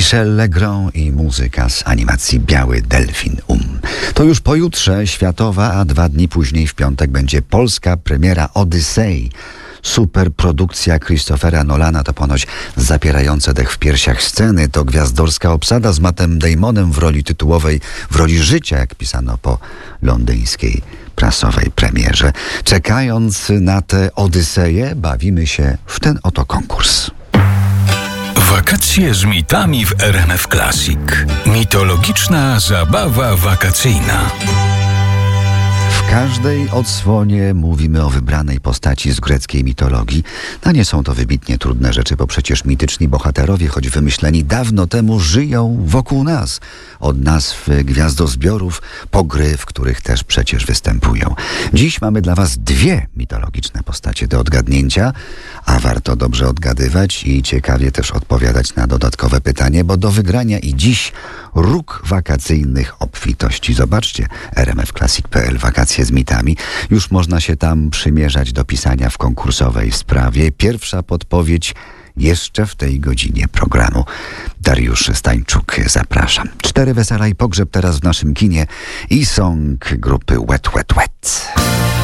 Michel Legrand i muzyka z animacji Biały Delfin. To już pojutrze światowa, a 2 dni później w piątek będzie polska premiera Odysei. Superprodukcja Christophera Nolana to ponoć zapierające dech w piersiach sceny. To gwiazdorska obsada z Mattem Damonem w roli tytułowej, w roli życia, jak pisano po londyńskiej prasowej premierze. Czekając na tę Odyseję, bawimy się w ten oto konkurs. Wakacje z mitami w RMF Classic. Mitologiczna zabawa wakacyjna. W każdej odsłonie mówimy o wybranej postaci z greckiej mitologii. A nie są to wybitnie trudne rzeczy, bo przecież mityczni bohaterowie, choć wymyśleni dawno temu, żyją wokół nas. Od nazw gwiazdozbiorów po gry, w których też przecież występują. Dziś mamy dla was 2 mitologiczne postacie do odgadnięcia, a warto dobrze odgadywać i ciekawie też odpowiadać na dodatkowe pytanie, bo do wygrania i dziś róg wakacyjnych obfitości. Zobaczcie, rmfclassic.pl, wakacje z mitami. Już można się tam przymierzać do pisania w konkursowej sprawie. Pierwsza podpowiedź jeszcze w tej godzinie programu. Dariusz Stańczuk, zapraszam. 4 wesela i pogrzeb teraz w naszym kinie i song grupy Wet, Wet, Wet.